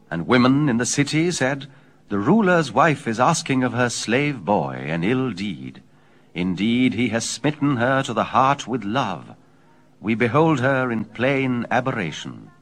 And women in the city said, "The ruler's wife is asking of her slave boy an ill deed. Indeed, he has smitten her to the heart with love. We behold her in plain aberration."